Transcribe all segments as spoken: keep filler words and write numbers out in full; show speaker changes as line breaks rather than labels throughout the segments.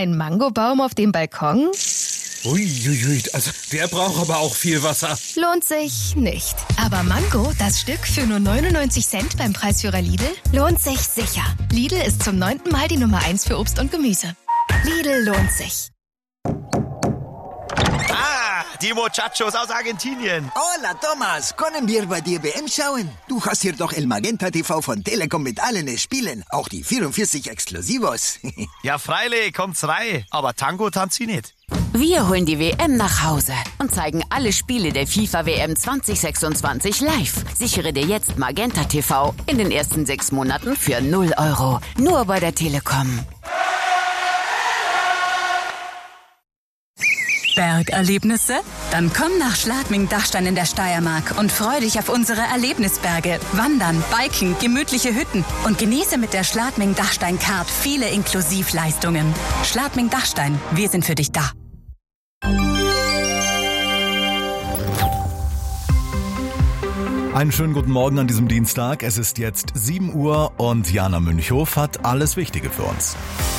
Ein Mangobaum auf dem Balkon?
Uiuiui, also der braucht aber auch viel Wasser.
Lohnt sich nicht. Aber Mango, das Stück für nur neunundneunzig Cent beim Preisführer Lidl, lohnt sich sicher. Lidl ist zum neunten Mal die Nummer eins für Obst und Gemüse. Lidl lohnt sich.
Ah, die Muchachos aus Argentinien.
Hola, Thomas. Können wir bei dir W M schauen? Du hast hier doch El Magenta T V von Telekom mit allen Spielen. Auch die vierundvierzig Exklusivos.
Ja, freilich, kommt's rein. Aber Tango tanzt sie nicht.
Wir holen die W M nach Hause und zeigen alle Spiele der FIFA W M zwanzig sechsundzwanzig live. Sichere dir jetzt Magenta T V in den ersten sechs Monaten für null Euro. Nur bei der Telekom.
Bergerlebnisse? Dann komm nach Schladming-Dachstein in der Steiermark und freu dich auf unsere Erlebnisberge. Wandern, Biken, gemütliche Hütten und genieße mit der Schladming-Dachstein-Card viele Inklusivleistungen. Schladming-Dachstein, wir sind für dich da.
Einen schönen guten Morgen an diesem Dienstag. Es ist jetzt sieben Uhr und Jana Münchhof hat alles Wichtige für uns.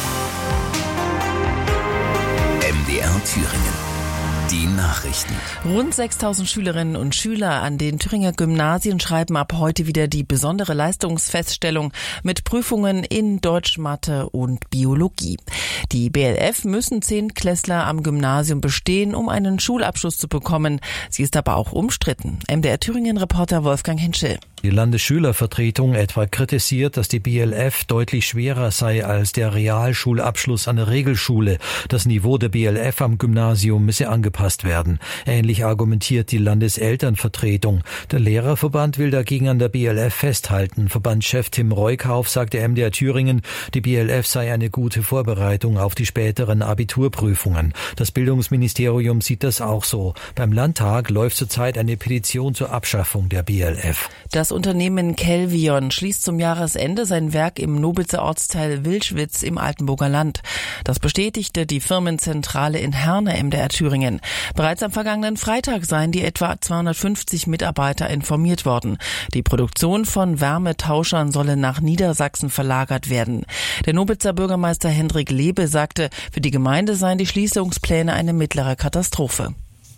M D R Thüringen. Die Nachrichten.
Rund sechstausend Schülerinnen und Schüler an den Thüringer Gymnasien schreiben ab heute wieder die besondere Leistungsfeststellung mit Prüfungen in Deutsch, Mathe und Biologie. Die B L F müssen Zehntklässler am Gymnasium bestehen, um einen Schulabschluss zu bekommen. Sie ist aber auch umstritten. M D R Thüringen-Reporter Wolfgang Henschel.
Die Landesschülervertretung etwa kritisiert, dass die B L F deutlich schwerer sei als der Realschulabschluss an der Regelschule. Das Niveau der B L F am Gymnasium müsse angepasst werden. Ähnlich argumentiert die Landeselternvertretung. Der Lehrerverband will dagegen an der B L F festhalten. Verbandschef Tim Reukauf sagte M D R Thüringen, die B L F sei eine gute Vorbereitung auf die späteren Abiturprüfungen. Das Bildungsministerium sieht das auch so. Beim Landtag läuft zurzeit eine Petition zur Abschaffung der B L F.
Das Unternehmen Kelvion schließt zum Jahresende sein Werk im Nobitzer Ortsteil Wilschwitz im Altenburger Land. Das bestätigte die Firmenzentrale in Herne, M D R Thüringen. Bereits am vergangenen Freitag seien die etwa zweihundertfünfzig Mitarbeiter informiert worden. Die Produktion von Wärmetauschern solle nach Niedersachsen verlagert werden. Der Nobitzer Bürgermeister Hendrik Lebe sagte, für die Gemeinde seien die Schließungspläne eine mittlere Katastrophe.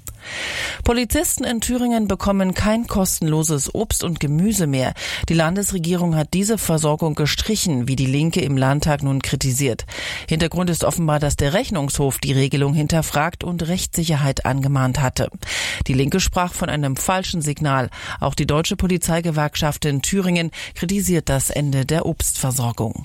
Polizisten in Thüringen bekommen kein kostenloses Obst und Gemüse mehr. Die Landesregierung hat diese Versorgung gestrichen, wie die Linke im Landtag nun kritisiert. Hintergrund ist offenbar, dass der Rechnungshof die Regelung hinterfragt und Rechtssicherheit angemahnt hatte. Die Linke sprach von einem falschen Signal. Auch die Deutsche Polizeigewerkschaft in Thüringen kritisiert das Ende der Obstversorgung.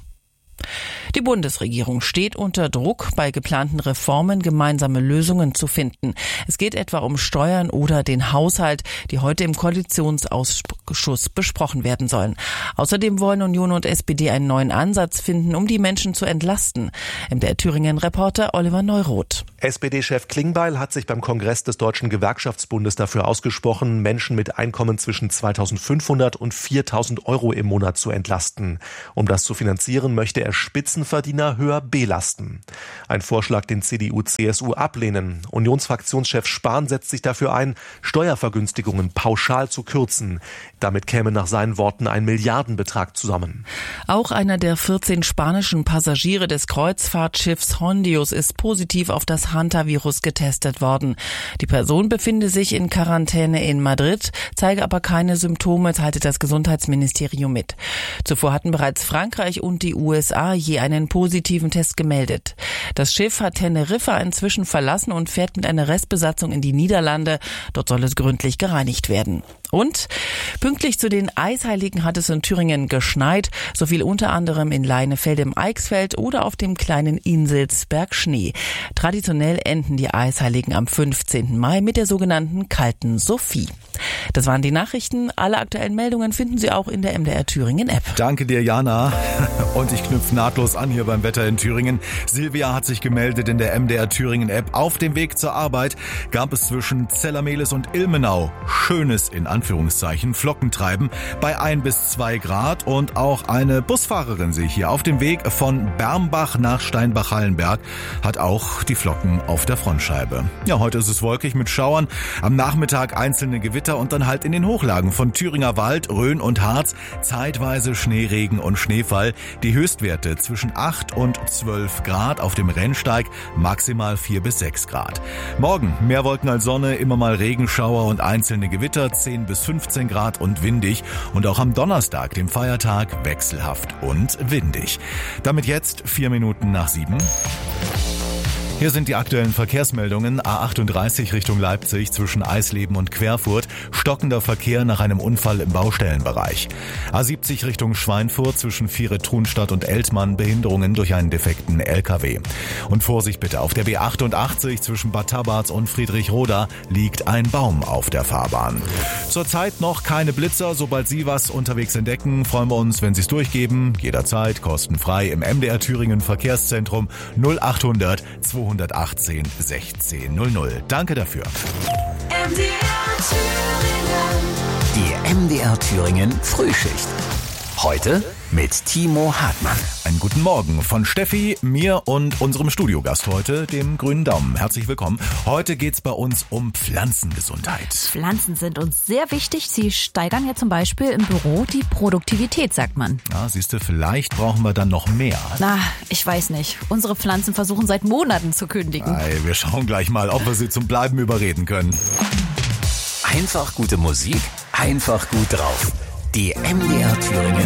Die Bundesregierung steht unter Druck, bei geplanten Reformen gemeinsame Lösungen zu finden. Es geht etwa um Steuern oder den Haushalt, die heute im Koalitionsausschuss besprochen werden sollen. Außerdem wollen Union und S P D einen neuen Ansatz finden, um die Menschen zu entlasten. M D R Thüringen-Reporter Oliver Neuroth.
S P D-Chef Klingbeil hat sich beim Kongress des Deutschen Gewerkschaftsbundes dafür ausgesprochen, Menschen mit Einkommen zwischen zweitausendfünfhundert und viertausend Euro im Monat zu entlasten. Um das zu finanzieren, möchte er Spitzenverdiener höher belasten. Ein Vorschlag, den C D U C S U ablehnen. Unionsfraktionschef Spahn setzt sich dafür ein, Steuervergünstigungen pauschal zu kürzen. Damit käme nach seinen Worten ein Milliardenbetrag zusammen.
Auch einer der vierzehn spanischen Passagiere des Kreuzfahrtschiffs Hondius ist positiv auf das Hantavirus getestet worden. Die Person befinde sich in Quarantäne in Madrid, zeige aber keine Symptome, teilte das Gesundheitsministerium mit. Zuvor hatten bereits Frankreich und die U S A je einen positiven Test gemeldet. Das Schiff hat Teneriffa inzwischen verlassen und fährt mit einer Restbesatzung in die Niederlande. Dort soll es gründlich gereinigt werden. Und pünktlich zu den Eisheiligen hat es in Thüringen geschneit. So fiel unter anderem in Leinefelde im Eichsfeld oder auf dem kleinen Inselsberg Schnee. Traditionell enden die Eisheiligen am fünfzehnten Mai mit der sogenannten Kalten Sophie. Das waren die Nachrichten. Alle aktuellen Meldungen finden Sie auch in der M D R Thüringen App.
Danke dir, Jana. Und ich knüpfe nahtlos an hier beim Wetter in Thüringen. Silvia hat sich gemeldet in der M D R Thüringen App. Auf dem Weg zur Arbeit gab es zwischen Zellermehlis und Ilmenau schönes, in Anführungszeichen, Flockentreiben bei ein bis zwei Grad. Und auch eine Busfahrerin sehe ich hier auf dem Weg von Bermbach nach Steinbach-Hallenberg hat auch die Flocken auf der Frontscheibe. Ja, heute ist es wolkig mit Schauern. Am Nachmittag einzelne Gewitter und dann halt in den Hochlagen von Thüringer Wald, Rhön und Harz zeitweise Schneeregen und Schneefall. Die Höchstwerte Tiefstwerte zwischen acht und zwölf Grad, auf dem Rennsteig maximal vier bis sechs Grad. Morgen mehr Wolken als Sonne, immer mal Regenschauer und einzelne Gewitter, zehn bis fünfzehn Grad und windig. Und auch am Donnerstag, dem Feiertag, wechselhaft und windig. Damit jetzt vier Minuten nach sieben. Hier sind die aktuellen Verkehrsmeldungen. A achtunddreißig Richtung Leipzig zwischen Eisleben und Querfurt. Stockender Verkehr nach einem Unfall im Baustellenbereich. A siebzig Richtung Schweinfurt zwischen Viere-Trunstadt und Eltmann. Behinderungen durch einen defekten L K W. Und Vorsicht bitte, auf der B achtundachtzig zwischen Bad Tabarz und Friedrichroda liegt ein Baum auf der Fahrbahn. Zurzeit noch keine Blitzer. Sobald Sie was unterwegs entdecken, freuen wir uns, wenn Sie es durchgeben. Jederzeit kostenfrei im M D R Thüringen Verkehrszentrum null achthundert zweihundertachtzehn sechzehn null null. Danke dafür.
M D R Thüringen. Die M D R Thüringen Frühschicht. Heute mit Timo Hartmann.
Einen guten Morgen von Steffi, mir und unserem Studiogast heute, dem Grünen Daumen. Herzlich willkommen. Heute geht's bei uns um Pflanzengesundheit.
Pflanzen sind uns sehr wichtig. Sie steigern ja zum Beispiel im Büro die Produktivität, sagt man.
Ja, siehst du, vielleicht brauchen wir dann noch mehr.
Na, ich weiß nicht. Unsere Pflanzen versuchen seit Monaten zu kündigen.
Ei, wir schauen gleich mal, ob wir sie zum Bleiben überreden können.
Einfach gute Musik, einfach gut drauf. Die M D R Thüringen